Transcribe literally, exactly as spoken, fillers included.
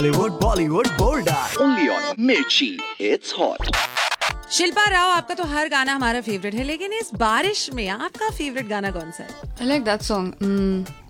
Hollywood, Bollywood, bold Only on Mirchi. It's hot. Shilpa Rao, आपका तो हर गाना हमारा फेवरेट है, लेकिन इस बारिश में आपका फेवरेट गाना कौन सा है? I like that song. Mm,